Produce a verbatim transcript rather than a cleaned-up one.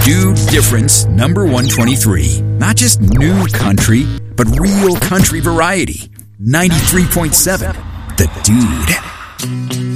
New Difference number one twenty-three. Not just new country, but real country variety. ninety-three point seven. The Dude.